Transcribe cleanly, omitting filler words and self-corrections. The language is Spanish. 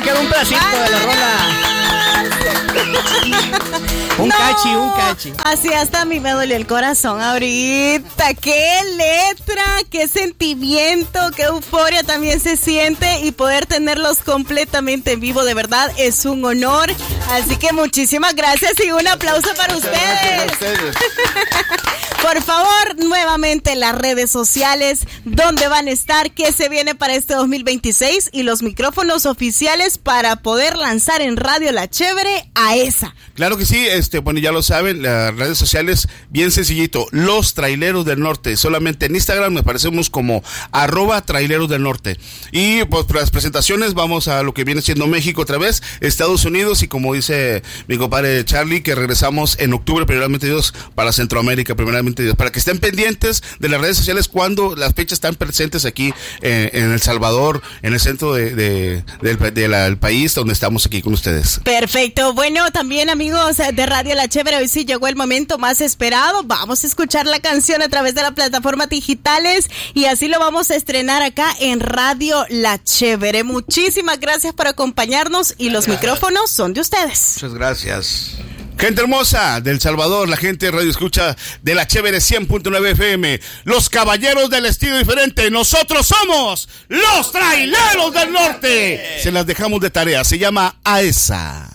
queda un pedacito de la rola. Un cachi. Así hasta a mí me dolió el corazón ahorita. Qué letra, qué sentimiento, qué euforia también se siente, y poder tenerlos completamente en vivo, de verdad es un honor. Así que muchísimas gracias y un aplauso para ustedes. Por favor, nuevamente las redes sociales, ¿dónde van a estar? ¿Qué se viene para este 2026? Y los micrófonos oficiales para poder lanzar en Radio La Chévere a esa. Claro que sí, bueno, ya lo saben, las redes sociales, bien sencillito, Los Traileros del Norte. Solamente en Instagram me aparecemos como @trailerosdelnorte. Y pues para las presentaciones vamos a lo que viene siendo México otra vez, Estados Unidos, y como dice mi compadre Charlie, que regresamos en octubre, primeramente Dios, para Centroamérica, primeramente Dios, para que estén pendientes de las redes sociales cuando las fechas están presentes aquí en El Salvador, en el centro del país donde estamos aquí con ustedes. Perfecto. Bueno, también amigos de Radio La Chévere, hoy sí llegó el momento más esperado. Vamos a escuchar la canción a través de las plataformas digitales y así lo vamos a estrenar acá en Radio La Chévere. Muchísimas gracias por acompañarnos y los micrófonos son de ustedes. Muchas gracias. Gente hermosa del Salvador, la gente de Radio Escucha de La Chévere 100.9 FM, los caballeros del estilo diferente, nosotros somos los Traileros del Norte. Se las dejamos de tarea, se llama AESA.